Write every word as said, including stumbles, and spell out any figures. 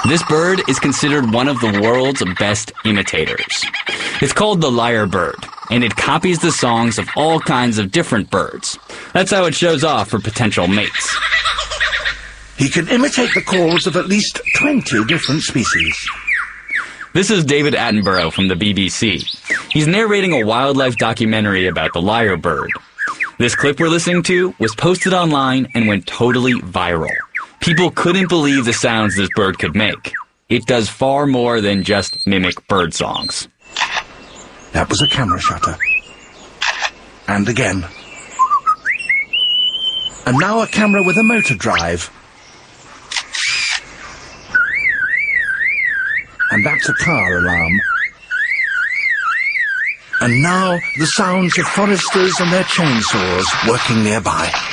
This bird is considered one of the world's best imitators. It's called the lyrebird, and it copies the songs of all kinds of different birds. That's how it shows off for potential mates. He can imitate the calls of at least twenty different species. This is David Attenborough from the B B C. He's narrating a wildlife documentary about the lyrebird. This clip we're listening to was posted online and went totally viral. People couldn't believe the sounds this bird could make. It does far more than just mimic bird songs. That was a camera shutter. And again. And now a camera with a motor drive. And that's a car alarm. And now the sounds of foresters and their chainsaws working nearby.